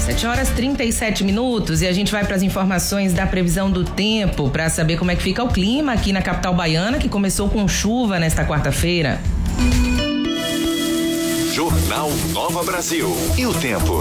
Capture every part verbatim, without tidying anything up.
sete horas e trinta e sete minutos e a gente vai para as informações da previsão do tempo para saber como é que fica o clima aqui na capital baiana, que começou com chuva nesta quarta-feira. Jornal Nova Brasil. E o tempo?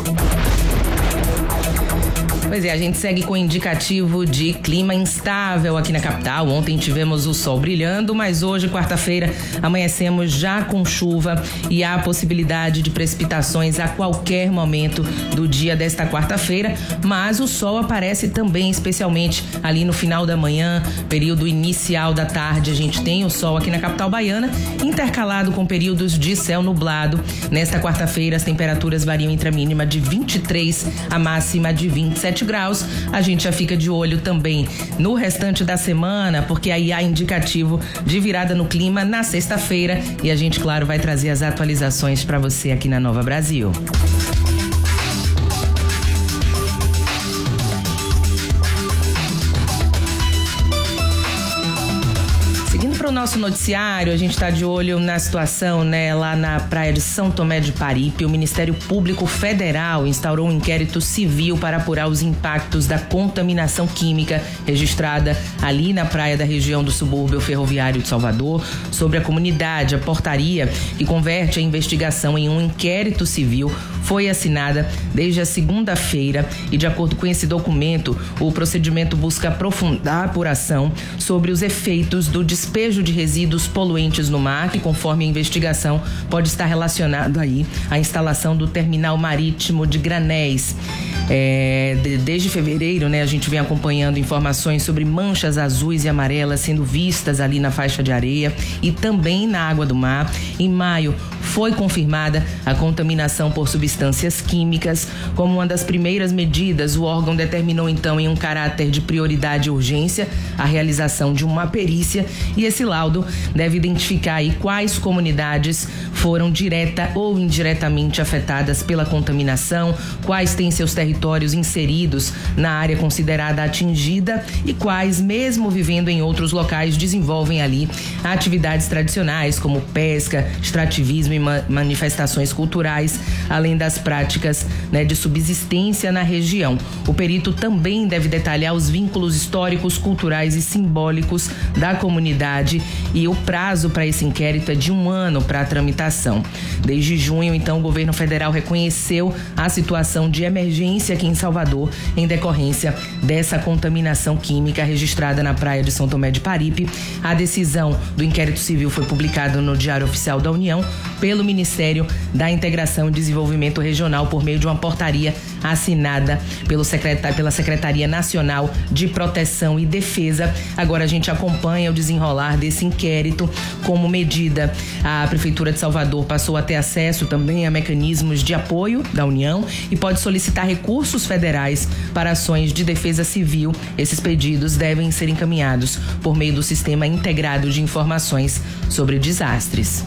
Pois é, a gente segue com indicativo de clima instável aqui na capital. Ontem tivemos o sol brilhando, mas hoje, quarta-feira, amanhecemos já com chuva e há possibilidade de precipitações a qualquer momento do dia desta quarta-feira, mas o sol aparece também, especialmente ali no final da manhã, período inicial da tarde. A gente tem o sol aqui na capital baiana, intercalado com períodos de céu nublado. Nesta quarta-feira, as temperaturas variam entre a mínima de vinte e três, a máxima de vinte e sete graus. A gente já fica de olho também no restante da semana, porque aí há indicativo de virada no clima na sexta-feira e a gente, claro, vai trazer as atualizações para você aqui na Nova Brasil. Para o nosso noticiário, a gente está de olho na situação, né, lá na praia de São Tomé de Paripe. O Ministério Público Federal instaurou um inquérito civil para apurar os impactos da contaminação química registrada ali na praia da região do subúrbio ferroviário de Salvador. Sobre a comunidade, a portaria que converte a investigação em um inquérito civil foi assinada desde a segunda-feira e, de acordo com esse documento, o procedimento busca aprofundar a apuração sobre os efeitos do despejo de resíduos poluentes no mar, que, conforme a investigação, pode estar relacionado aí à instalação do terminal marítimo de Granéis. É, de, desde fevereiro, né, a gente vem acompanhando informações sobre manchas azuis e amarelas sendo vistas ali na faixa de areia e também na água do mar. Em maio, foi confirmada a contaminação por substâncias químicas. Como uma das primeiras medidas, o órgão determinou então, em um caráter de prioridade e urgência, a realização de uma perícia, e esse laudo deve identificar aí quais comunidades foram direta ou indiretamente afetadas pela contaminação, quais têm seus territórios inseridos na área considerada atingida e quais, mesmo vivendo em outros locais, desenvolvem ali atividades tradicionais como pesca, extrativismo e ma- manifestações culturais, além das práticas, né, de subsistência na região. O perito também deve detalhar os vínculos históricos, culturais e simbólicos da comunidade, e o prazo para esse inquérito é de um ano para a tramitação. Desde junho, então, o governo federal reconheceu a situação de emergência aqui em Salvador em decorrência dessa contaminação química registrada na praia de São Tomé de Paripe. A decisão do inquérito civil foi publicada no Diário Oficial da União pelo Ministério da Integração e Desenvolvimento Regional por meio de uma portaria assinada pelo secretar, pela Secretaria Nacional de Proteção e Defesa. Agora a gente acompanha o desenrolar desse inquérito. Como medida, a Prefeitura de Salvador passou a ter acesso também a mecanismos de apoio da União e pode solicitar recursos federais para ações de defesa civil. Esses pedidos devem ser encaminhados por meio do Sistema Integrado de Informações sobre Desastres.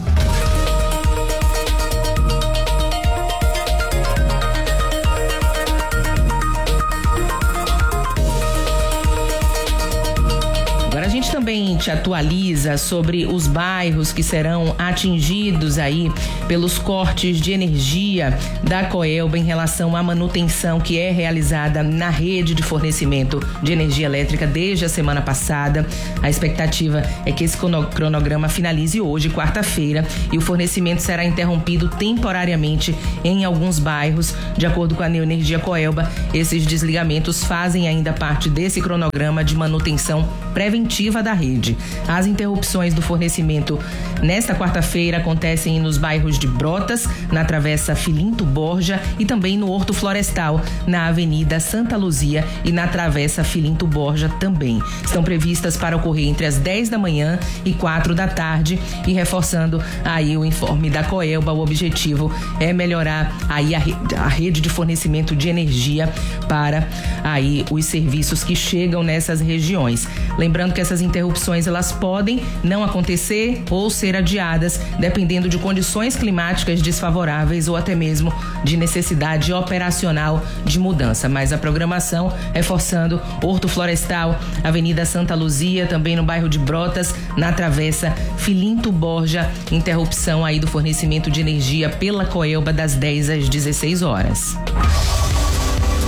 Agora a gente também te atualiza sobre os bairros que serão atingidos aí pelos cortes de energia da Coelba em relação à manutenção que é realizada na rede de fornecimento de energia elétrica desde a semana passada. A expectativa é que esse cronograma finalize hoje, quarta-feira, e o fornecimento será interrompido temporariamente em alguns bairros. De acordo com a Neoenergia Coelba, esses desligamentos fazem ainda parte desse cronograma de manutenção preventiva da rede. As interrupções do fornecimento nesta quarta-feira acontecem nos bairros de Brotas, na Travessa Filinto Borja, e também no Horto Florestal, na Avenida Santa Luzia, e na Travessa Filinto Borja também. Estão previstas para ocorrer entre as dez da manhã e quatro da tarde, e reforçando aí o informe da Coelba, o objetivo é melhorar aí a rede, a rede de fornecimento de energia para aí os serviços que chegam nessas regiões. Lembrando que essas interrupções elas podem não acontecer ou ser adiadas, dependendo de condições climáticas desfavoráveis ou até mesmo de necessidade operacional de mudança. Mas a programação, reforçando Horto Florestal, Avenida Santa Luzia, também no bairro de Brotas, na Travessa Filinto Borja, interrupção aí do fornecimento de energia pela Coelba das dez às dezesseis horas.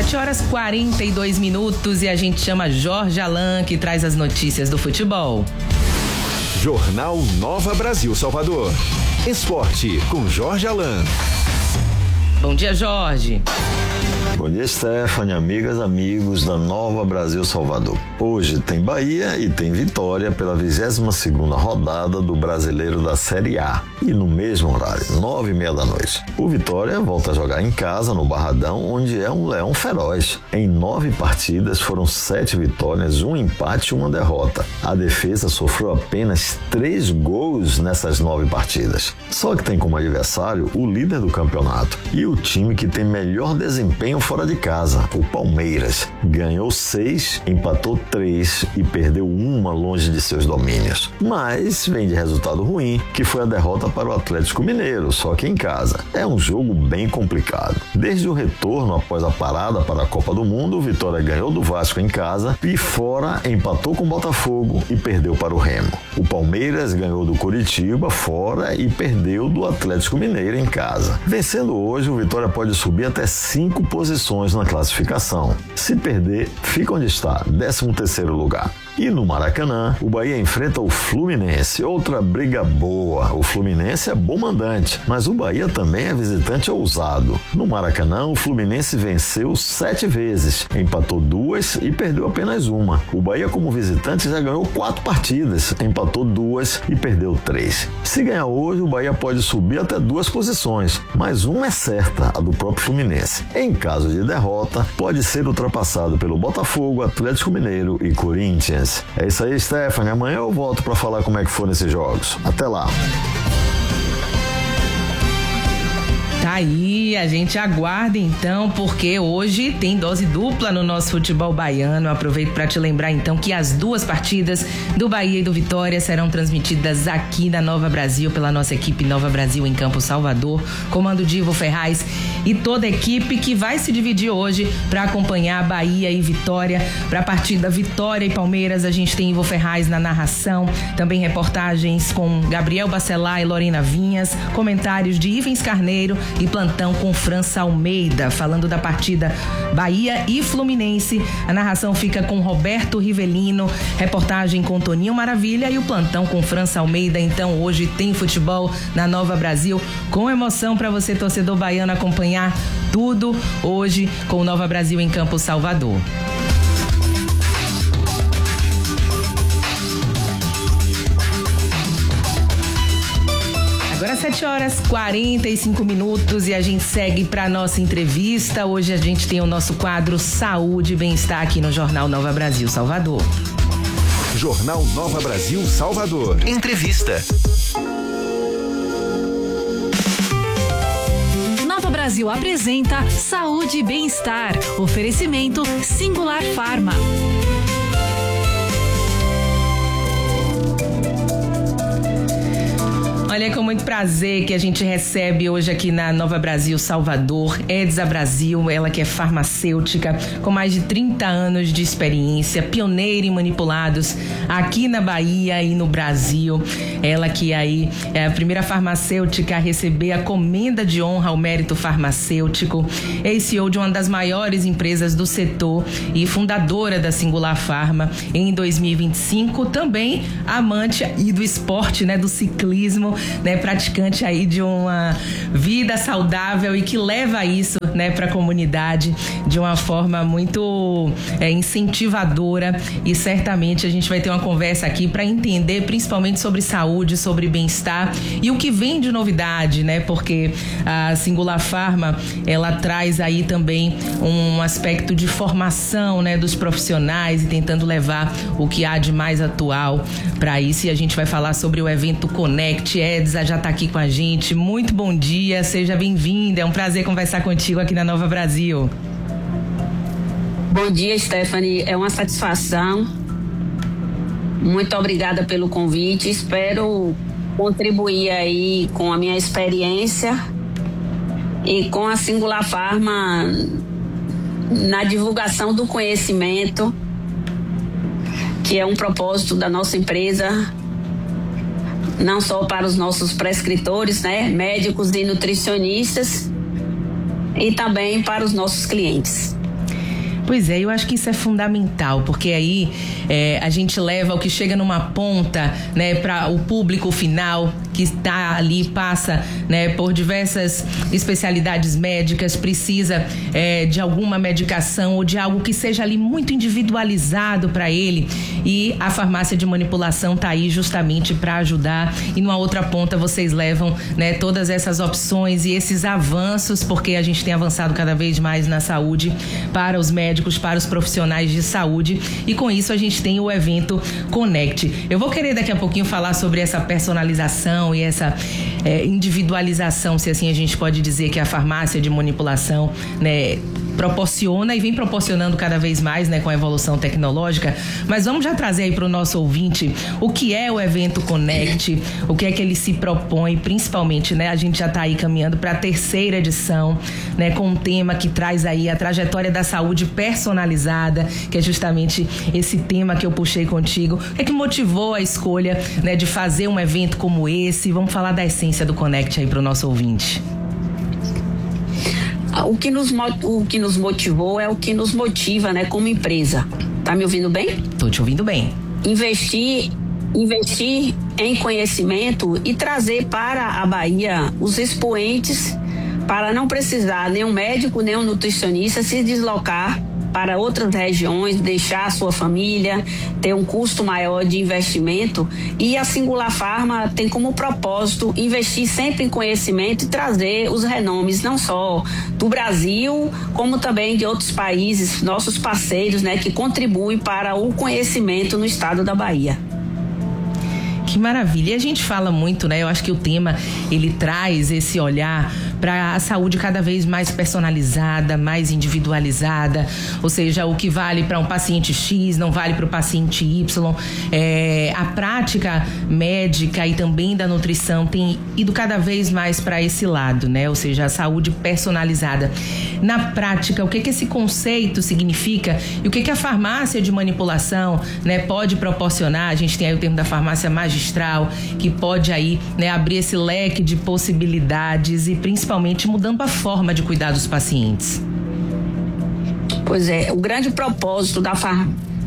sete horas e quarenta e dois minutos e a gente chama Jorge Alain, que traz as notícias do futebol. Jornal Nova Brasil Salvador. Esporte com Jorge Alain. Bom dia, Jorge. Bom dia, Stephanie, amigas, amigos da Nova Brasil Salvador. Hoje tem Bahia e tem Vitória pela vigésima segunda rodada do Brasileiro da Série A. E no mesmo horário, nove e meia da noite. O Vitória volta a jogar em casa, no Barradão, onde é um leão feroz. Em nove partidas foram sete vitórias, um empate e uma derrota. A defesa sofreu apenas três gols nessas nove partidas. Só que tem como adversário o líder do campeonato e o time que tem melhor desempenho fora de casa, o Palmeiras. Ganhou seis, empatou três e perdeu uma longe de seus domínios. Mas vem de resultado ruim, que foi a derrota para o Atlético Mineiro, só que em casa. É um jogo bem complicado. Desde o retorno após a parada para a Copa do Mundo, o Vitória ganhou do Vasco em casa e fora empatou com o Botafogo e perdeu para o Remo. O Palmeiras ganhou do Coritiba fora e perdeu do Atlético Mineiro em casa. Vencendo hoje, o Vitória pode subir até cinco posições na classificação. Se perder, fica onde está, décimo terceiro lugar. E no Maracanã, o Bahia enfrenta o Fluminense, outra briga boa. O Fluminense é bom mandante, mas o Bahia também é visitante ousado. No Maracanã, o Fluminense venceu sete vezes, empatou duas e perdeu apenas uma. O Bahia, como visitante, já ganhou quatro partidas, empatou duas e perdeu três. Se ganhar hoje, o Bahia pode subir até duas posições, mas uma é certa, a do próprio Fluminense. Em caso de derrota, pode ser ultrapassado pelo Botafogo, Atlético Mineiro e Corinthians. É isso aí, Stephanie. Amanhã eu volto para falar como é que foram esses jogos. Até lá. Tá aí, a gente aguarda então, porque hoje tem dose dupla no nosso futebol baiano. Aproveito para te lembrar então que as duas partidas do Bahia e do Vitória serão transmitidas aqui na Nova Brasil pela nossa equipe Nova Brasil em Campo Salvador, comando de Ivo Ferraz e toda a equipe que vai se dividir hoje para acompanhar Bahia e Vitória. Para a partida Vitória e Palmeiras, a gente tem Ivo Ferraz na narração, também reportagens com Gabriel Bacelar e Lorena Vinhas, comentários de Ivens Carneiro e plantão com França Almeida, falando da partida Bahia e Fluminense. A narração fica com Roberto Rivelino, reportagem com Toninho Maravilha e o plantão com França Almeida. Então hoje tem futebol na Nova Brasil, com emoção para você, torcedor baiano, acompanhar tudo hoje com o Nova Brasil em Campo Salvador. Agora sete horas e quarenta e cinco minutos e a gente segue para nossa entrevista. Hoje a gente tem o nosso quadro Saúde e Bem-Estar aqui no Jornal Nova Brasil Salvador. Jornal Nova Brasil Salvador. Entrevista. Nova Brasil apresenta Saúde e Bem-Estar. Oferecimento Singular Pharma. Olha, é com muito prazer que a gente recebe hoje aqui na Nova Brasil Salvador, Edza Brasil, ela que é farmacêutica, com mais de trinta anos de experiência, pioneira em manipulados aqui na Bahia e no Brasil. Ela que aí é a primeira farmacêutica a receber a comenda de honra ao mérito farmacêutico, é C E O de uma das maiores empresas do setor e fundadora da Singular Pharma em dois mil e vinte e cinco, também amante e do esporte, né, do ciclismo, né, praticante aí de uma vida saudável e que leva isso, né, para a comunidade de uma forma muito é, incentivadora. E certamente a gente vai ter uma conversa aqui para entender principalmente sobre saúde, sobre bem-estar e o que vem de novidade, né, porque a Singular Pharma, ela traz aí também um aspecto de formação, né, dos profissionais e tentando levar o que há de mais atual para isso. E a gente vai falar sobre o evento Connect. Edza já está aqui com a gente. Muito bom dia, seja bem-vinda. É um prazer conversar contigo aqui na Nova Brasil. Bom dia, Stephanie. É uma satisfação. Muito obrigada pelo convite. Espero contribuir aí com a minha experiência e com a Singular Pharma na divulgação do conhecimento, que é um propósito da nossa empresa, não só para os nossos prescritores, né, médicos e nutricionistas, e também para os nossos clientes. Pois é, eu acho que isso é fundamental, porque aí é, a gente leva o que chega numa ponta, né, para o público final que está ali, passa, né, por diversas especialidades médicas, precisa é, de alguma medicação ou de algo que seja ali muito individualizado para ele, e a farmácia de manipulação está aí justamente para ajudar. E numa outra ponta vocês levam, né, todas essas opções e esses avanços, porque a gente tem avançado cada vez mais na saúde para os médicos, para os profissionais de saúde, e com isso a gente tem o evento Connect. Eu vou querer daqui a pouquinho falar sobre essa personalização e essa é, individualização, se assim a gente pode dizer, que a farmácia de manipulação, né, proporciona e vem proporcionando cada vez mais, né, com a evolução tecnológica. Mas vamos já trazer aí para o nosso ouvinte o que é o evento Connect, o que é que ele se propõe, principalmente, né, a gente já está aí caminhando para a terceira edição, né, com um tema que traz aí a trajetória da saúde personalizada, que é justamente esse tema que eu puxei contigo. O que é que motivou a escolha, né, de fazer um evento como esse? Vamos falar da essência do Connect aí para o nosso ouvinte. O que, nos, o que nos motivou é o que nos motiva, né, como empresa. Tá me ouvindo bem? Tô te ouvindo bem. Investir, investir em conhecimento e trazer para a Bahia os expoentes, para não precisar nenhum médico, nenhum nutricionista se deslocar para outras regiões, deixar a sua família, ter um custo maior de investimento. E a Singular Pharma tem como propósito investir sempre em conhecimento e trazer os renomes não só do Brasil, como também de outros países, nossos parceiros, né, que contribuem para o conhecimento no estado da Bahia. Que maravilha. E a gente fala muito, né? Eu acho que o tema, ele traz esse olhar para a saúde cada vez mais personalizada, mais individualizada, ou seja, o que vale para um paciente X não vale para o paciente Y. É, a prática médica e também da nutrição tem ido cada vez mais para esse lado, né? Ou seja, a saúde personalizada. Na prática, o que que esse conceito significa e o que que a farmácia de manipulação, né, pode proporcionar? A gente tem aí o termo da farmácia magistral, que pode aí, né, abrir esse leque de possibilidades e principalmente mudando a forma de cuidar dos pacientes. Pois é, o grande propósito da, far...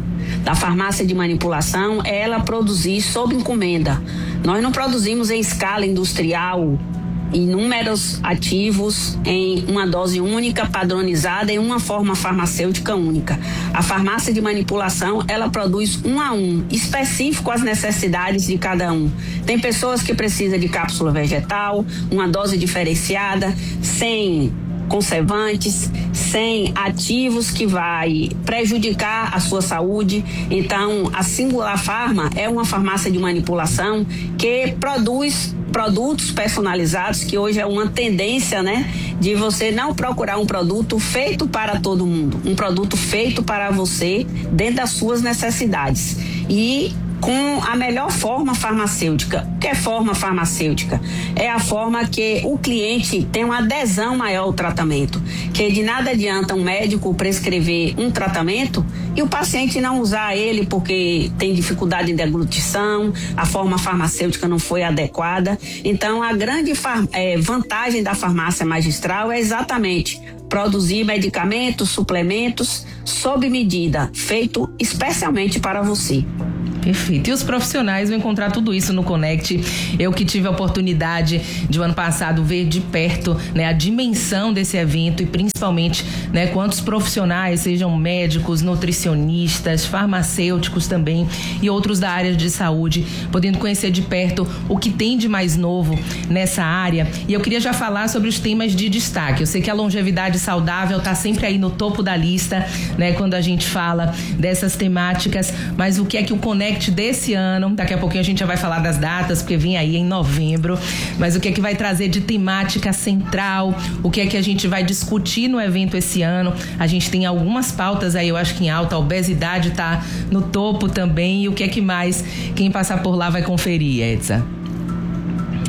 da farmácia de manipulação é ela produzir sob encomenda. Nós não produzimos em escala industrial inúmeros ativos em uma dose única, padronizada, em uma forma farmacêutica única. A farmácia de manipulação, ela produz um a um, específico às necessidades de cada um. Tem pessoas que precisam de cápsula vegetal, uma dose diferenciada, sem conservantes, sem ativos que vai prejudicar a sua saúde. Então, a Singular Pharma é uma farmácia de manipulação que produz produtos personalizados, que hoje é uma tendência, né, de você não procurar um produto feito para todo mundo, um produto feito para você dentro das suas necessidades e com a melhor forma farmacêutica. O que é forma farmacêutica? É a forma que o cliente tem uma adesão maior ao tratamento, que de nada adianta um médico prescrever um tratamento e o paciente não usar ele porque tem dificuldade em deglutição, a forma farmacêutica não foi adequada. Então, a grande far, é, vantagem da farmácia magistral é exatamente produzir medicamentos, suplementos sob medida, feito especialmente para você. Perfeito. E os profissionais vão encontrar tudo isso no Connect. Eu que tive a oportunidade de, o ano passado, ver de perto, né, a dimensão desse evento e principalmente, né, quantos profissionais, sejam médicos, nutricionistas, farmacêuticos também e outros da área de saúde, podendo conhecer de perto o que tem de mais novo nessa área. E eu queria já falar sobre os temas de destaque. Eu sei que a longevidade saudável está sempre aí no topo da lista, né, quando a gente fala dessas temáticas, mas o que é que o Connect desse ano, daqui a pouquinho a gente já vai falar das datas, porque vem aí em novembro, mas o que é que vai trazer de temática central, o que é que a gente vai discutir no evento esse ano. A gente tem algumas pautas aí, eu acho que em alta, a obesidade está no topo também, e o que é que mais quem passar por lá vai conferir, Edsa?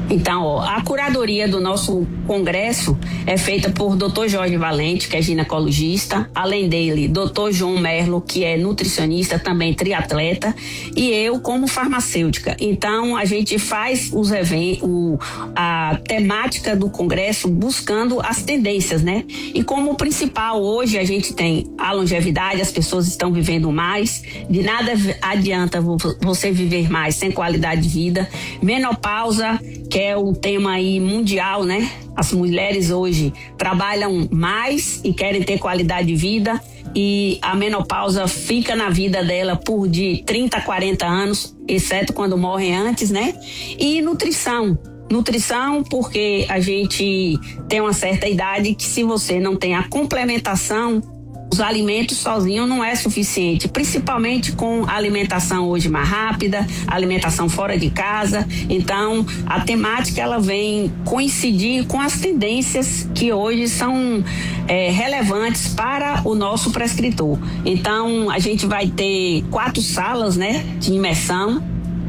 Então, ó, a curadoria do nosso congresso é feita por doutor Jorge Valente, que é ginecologista, além dele, doutor João Merlo, que é nutricionista, também triatleta, e eu como farmacêutica. Então, a gente faz os eventos, o, a temática do congresso buscando as tendências, né? E como principal, hoje a gente tem a longevidade, as pessoas estão vivendo mais, de nada adianta você viver mais sem qualidade de vida, menopausa, que é o tema aí mundial, né? As mulheres hoje trabalham mais e querem ter qualidade de vida, e a menopausa fica na vida dela por de trinta a quarenta anos, exceto quando morrem antes, né? E nutrição. Nutrição, porque a gente tem uma certa idade que, se você não tem a complementação, os alimentos sozinhos não é suficiente, principalmente com a alimentação hoje mais rápida, alimentação fora de casa. Então, a temática ela vem coincidir com as tendências que hoje são é, relevantes para o nosso prescritor. Então, a gente vai ter quatro salas, né, de imersão.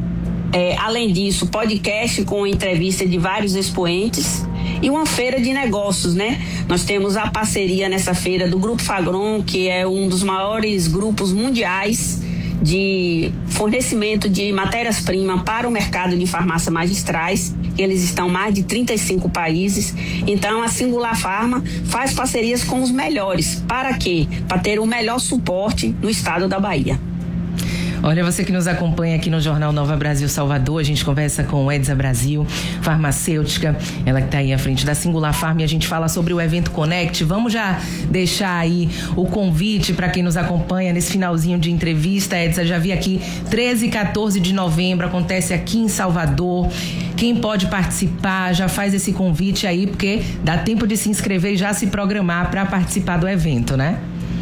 É, além disso, podcast com entrevista de vários expoentes e uma feira de negócios, né? Nós temos a parceria nessa feira do Grupo Fagron, que é um dos maiores grupos mundiais de fornecimento de matérias-primas para o mercado de farmácia magistrais. Eles estão em mais de trinta e cinco países. Então, a Singular Farma faz parcerias com os melhores. Para quê? Para ter o melhor suporte no estado da Bahia. Olha, você que nos acompanha aqui no Jornal Nova Brasil Salvador, a gente conversa com Edza Brasil, farmacêutica, ela que está aí à frente da Singular Farma, e a gente fala sobre o evento Connect. Vamos já deixar aí o convite para quem nos acompanha nesse finalzinho de entrevista. Edza, já vi aqui, treze e quatorze de novembro, acontece aqui em Salvador. Quem pode participar, já faz esse convite aí, porque dá tempo de se inscrever e já se programar para participar do evento, né?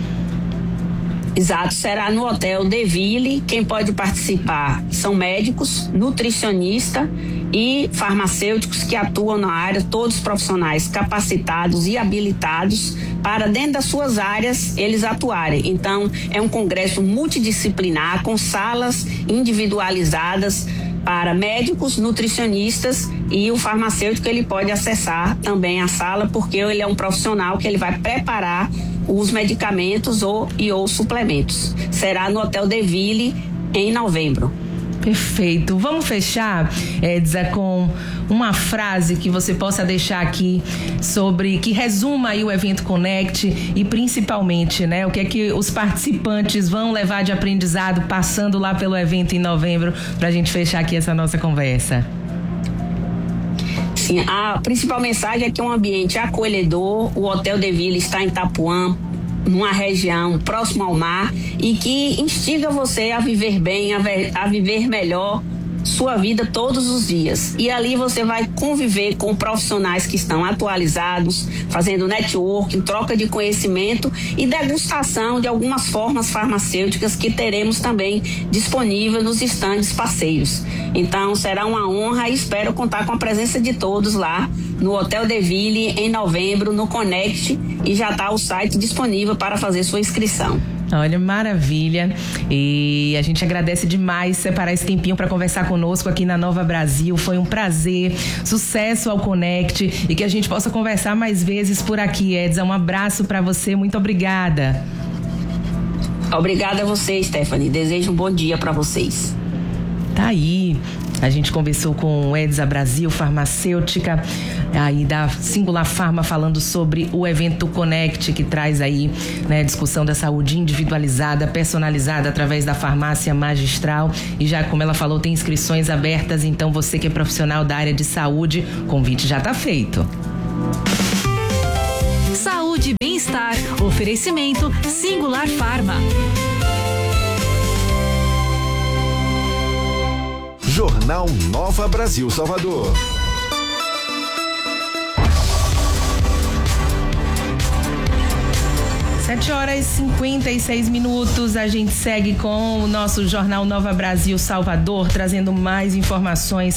Exato, será no Hotel De Ville. Quem pode participar são médicos, nutricionistas e farmacêuticos que atuam na área, todos profissionais capacitados e habilitados para, dentro das suas áreas, eles atuarem. Então, é um congresso multidisciplinar com salas individualizadas para médicos, nutricionistas, e o farmacêutico ele pode acessar também a sala, porque ele é um profissional que ele vai preparar os medicamentos ou, e ou suplementos. Será no Hotel De Ville em novembro. Perfeito. Vamos fechar, Edza, com uma frase que você possa deixar aqui sobre, que resuma aí o evento Connect e principalmente, né, o que é que os participantes vão levar de aprendizado passando lá pelo evento em novembro, pra gente fechar aqui essa nossa conversa. Sim, a principal mensagem é que é um ambiente acolhedor. O Hotel De Ville está em Itapuã, numa região próxima ao mar, e que instiga você a viver bem, a, ver, a viver melhor sua vida todos os dias. E ali você vai conviver com profissionais que estão atualizados, fazendo networking, troca de conhecimento e degustação de algumas formas farmacêuticas que teremos também disponível nos estandes parceiros. Então, será uma honra e espero contar com a presença de todos lá no Hotel De Ville em novembro, no Connect, e já está o site disponível para fazer sua inscrição. Olha, maravilha. E a gente agradece demais separar esse tempinho para conversar conosco aqui na Nova Brasil. Foi um prazer. Sucesso ao Connect e que a gente possa conversar mais vezes por aqui, Edza. Um abraço para você. Muito obrigada. Obrigada a você, Stephanie. Desejo um bom dia para vocês. Tá aí. A gente conversou com Edza Brasil, farmacêutica aí da Singular Farma, falando sobre o evento Connect, que traz aí, né, discussão da saúde individualizada, personalizada através da farmácia magistral. E já, como ela falou, tem inscrições abertas, então você que é profissional da área de saúde, o convite já tá feito. Saúde e bem-estar. Oferecimento Singular Farma. Jornal Nova Brasil Salvador. Sete horas e cinquenta e seis minutos, a gente segue com o nosso Jornal Nova Brasil Salvador, trazendo mais informações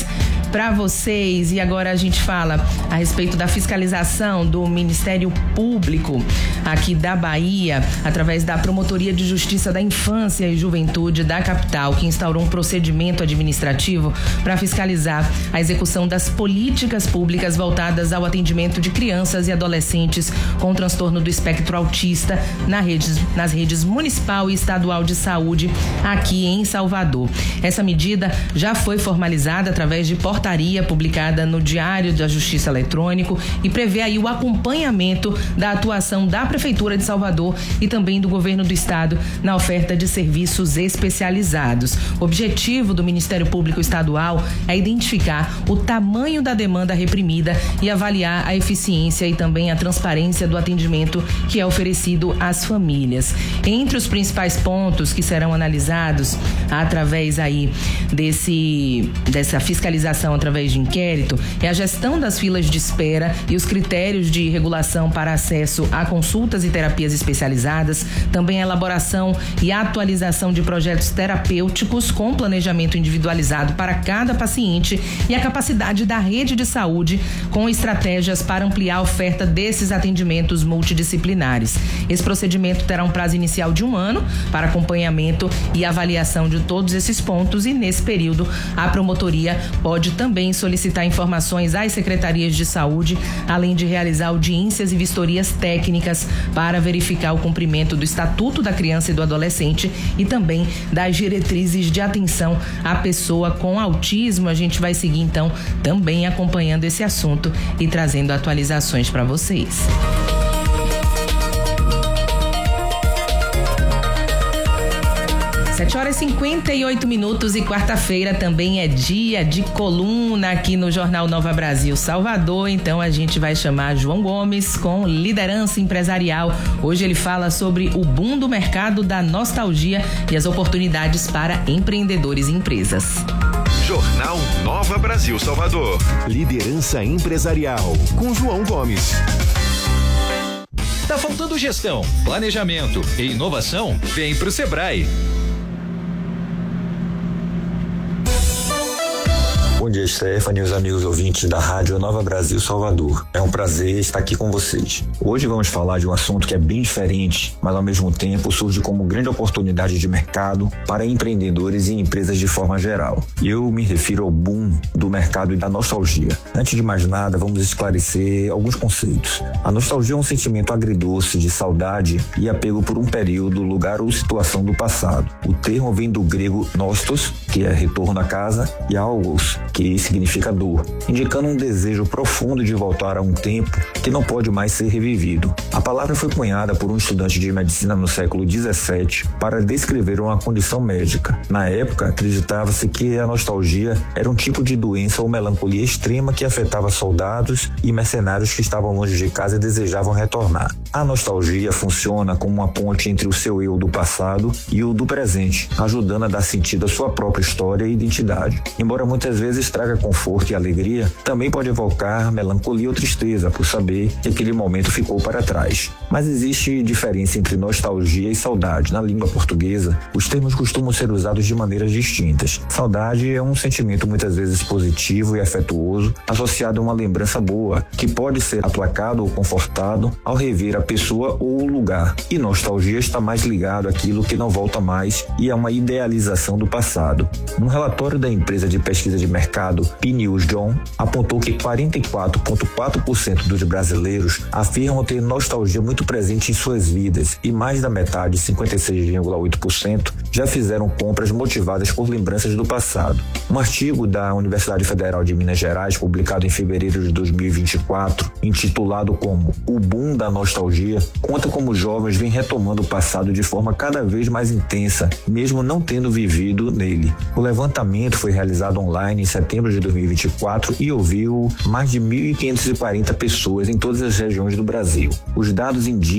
para vocês. E agora a gente fala a respeito da fiscalização do Ministério Público aqui da Bahia, através da Promotoria de Justiça da Infância e Juventude da capital, que instaurou um procedimento administrativo para fiscalizar a execução das políticas públicas voltadas ao atendimento de crianças e adolescentes com transtorno do espectro autista na redes, nas redes municipal e estadual de saúde aqui em Salvador. Essa medida já foi formalizada através de portaria publicada no Diário da Justiça Eletrônico e prevê aí o acompanhamento da atuação da Prefeitura de Salvador e também do Governo do Estado na oferta de serviços especializados. O objetivo do Ministério Público Estadual é identificar o tamanho da demanda reprimida e avaliar a eficiência e também a transparência do atendimento que é oferecido às famílias. Entre os principais pontos que serão analisados através aí desse, dessa fiscalização através de inquérito é a gestão das filas de espera e os critérios de regulação para acesso a consultas e terapias especializadas, também a elaboração e atualização de projetos terapêuticos com planejamento individualizado para cada paciente e a capacidade da rede de saúde com estratégias para ampliar a oferta desses atendimentos multidisciplinares. Esse procedimento terá um prazo inicial de um ano para acompanhamento e avaliação de todos esses pontos e nesse período a promotoria pode também solicitar informações às secretarias de saúde, além de realizar audiências e vistorias técnicas para verificar o cumprimento do Estatuto da Criança e do Adolescente e também das diretrizes de atenção à pessoa com autismo. A gente vai seguir então também acompanhando esse assunto e trazendo atualizações para vocês. sete horas e cinquenta e oito minutos e quarta-feira também é dia de coluna aqui no Jornal Nova Brasil Salvador. Então a gente vai chamar João Gomes com Liderança Empresarial. Hoje ele fala sobre o boom do mercado da nostalgia e as oportunidades para empreendedores e empresas. Jornal Nova Brasil Salvador. Liderança Empresarial com João Gomes. Tá faltando gestão, planejamento e inovação? Vem pro Sebrae. Bom dia, Stephanie e os amigos ouvintes da Rádio Nova Brasil Salvador. É um prazer estar aqui com vocês. Hoje vamos falar de um assunto que é bem diferente, mas ao mesmo tempo surge como grande oportunidade de mercado para empreendedores e empresas de forma geral. Eu me refiro ao boom do mercado da nostalgia. Antes de mais nada, vamos esclarecer alguns conceitos. A nostalgia é um sentimento agridoce de saudade e apego por um período, lugar ou situação do passado. O termo vem do grego nostos, que é retorno à casa, e algos, que significa dor, indicando um desejo profundo de voltar a um tempo que não pode mais ser revivido. A palavra foi cunhada por um estudante de medicina no século dezessete para descrever uma condição médica. Na época, acreditava-se que a nostalgia era um tipo de doença ou melancolia extrema que afetava soldados e mercenários que estavam longe de casa e desejavam retornar. A nostalgia funciona como uma ponte entre o seu eu do passado e o do presente, ajudando a dar sentido à sua própria história e identidade. Embora muitas vezes traga conforto e alegria, também pode evocar melancolia ou tristeza por saber que aquele momento ficou para trás. Mas existe diferença entre nostalgia e saudade. Na língua portuguesa, os termos costumam ser usados de maneiras distintas. Saudade é um sentimento muitas vezes positivo e afetuoso, associado a uma lembrança boa, que pode ser aplacado ou confortado ao rever a pessoa ou o lugar. E nostalgia está mais ligado àquilo que não volta mais e a uma idealização do passado. Um relatório da empresa de pesquisa de mercado PNewsJohn apontou que quarenta e quatro vírgula quatro por cento dos brasileiros afirmam ter nostalgia muito presente em suas vidas e mais da metade, cinquenta e seis vírgula oito por cento, já fizeram compras motivadas por lembranças do passado. Um artigo da Universidade Federal de Minas Gerais, publicado em fevereiro de dois mil e vinte e quatro, intitulado como O Boom da Nostalgia, conta como jovens vêm retomando o passado de forma cada vez mais intensa, mesmo não tendo vivido nele. O levantamento foi realizado online em setembro de dois mil e vinte e quatro e ouviu mais de mil quinhentas e quarenta pessoas em todas as regiões do Brasil. Os dados indicam